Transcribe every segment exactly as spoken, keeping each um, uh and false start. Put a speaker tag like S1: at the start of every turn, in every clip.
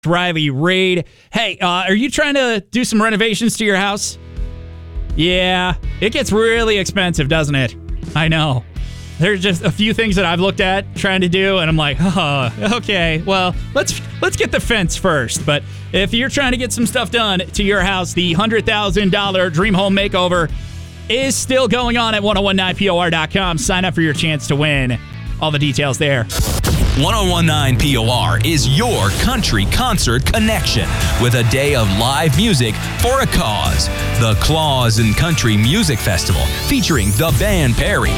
S1: Riley Reid. Hey, uh, are you trying to do some renovations to your house? Yeah, it gets really expensive, doesn't it? I know. There's just a few things that I've looked at trying to do, and I'm like, oh, okay, well, let's let's get the fence first. But if you're trying to get some stuff done to your house, the one hundred thousand dollars Dream Home Makeover is still going on at ten nineteen P O R dot com. Sign up for your chance to win. All the details there.
S2: ten nineteen P O R is your country concert connection with a day of live music for a cause. The Claus and Country Music Festival featuring the band Perry.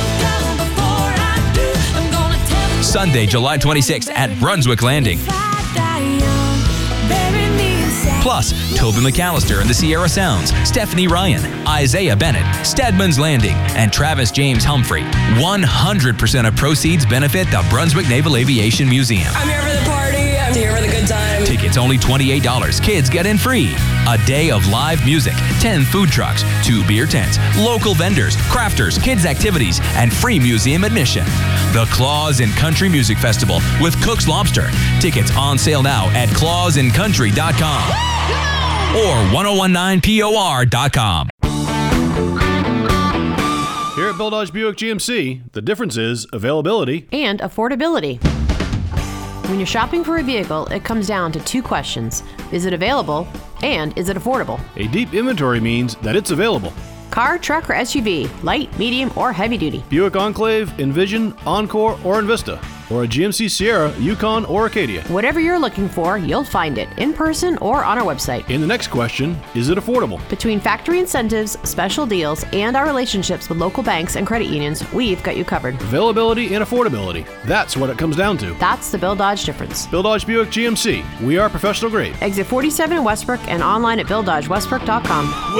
S2: Sunday, July twenty-sixth at Brunswick Landing. Plus, Toby McAllister and the Sierra Sounds, Stephanie Ryan, Isaiah Bennett, Stedman's Landing, and Travis James Humphrey. one hundred percent of proceeds benefit the Brunswick Naval Aviation Museum.
S3: I'm here for the party. I'm here for the good time.
S2: Tickets only twenty-eight dollars. Kids get in free. A day of live music, ten food trucks, two beer tents, local vendors, crafters, kids activities, and free museum admission. The Claus and Country Music Festival with Cook's Lobster. Tickets on sale now at claus and country dot com or ten nineteen P O R dot com.
S4: Here at Bill Dodge Buick G M C, the difference is availability
S5: and affordability. When you're shopping for a vehicle, it comes down to two questions. Is it available and is it affordable?
S4: A deep inventory means that it's available.
S5: Car, truck, or S U V, light, medium, or heavy duty.
S4: Buick Enclave, Envision, Encore, or Envista. Or a G M C Sierra, Yukon, or Acadia.
S5: Whatever you're looking for, you'll find it in person or on our website.
S4: And the next question, is it affordable?
S5: Between factory incentives, special deals, and our relationships with local banks and credit unions, we've got you covered.
S4: Availability and affordability. That's what it comes down to.
S5: That's the Bill Dodge difference.
S4: Bill Dodge Buick G M C. We are professional grade.
S5: Exit forty-seven in Westbrook and online at bill dodge westbrook dot com.